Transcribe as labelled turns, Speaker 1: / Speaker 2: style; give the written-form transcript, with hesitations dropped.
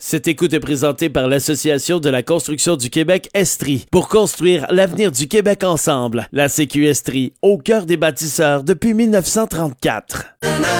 Speaker 1: Cette écoute est présentée par l'Association de la construction du Québec Estrie pour construire l'avenir du Québec ensemble. La CQ Estrie, au cœur des bâtisseurs depuis 1934.